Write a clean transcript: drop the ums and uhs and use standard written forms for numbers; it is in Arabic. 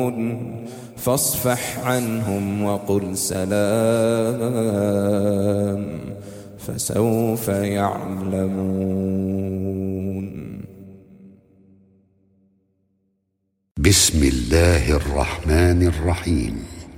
فاصفح عنهم وقل سلام فسوف يعلمون. بسم الله الرحمن الرحيم.